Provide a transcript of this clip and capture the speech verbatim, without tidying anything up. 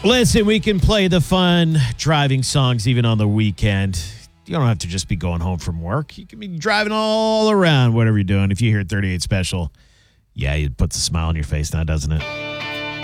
Listen, we can play the fun driving songs even on the weekend. You don't have to just be going home from work. You can be driving all around, whatever you're doing. If you hear thirty-eight Special, yeah, it puts a smile on your face now, doesn't it?